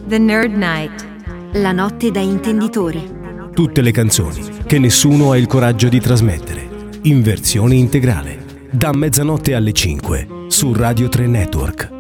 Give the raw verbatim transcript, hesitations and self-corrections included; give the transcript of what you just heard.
The Nerd Night. La notte da intenditori. Tutte le canzoni che nessuno ha il coraggio di trasmettere, in versione integrale, da mezzanotte alle cinque su Radio tre Network.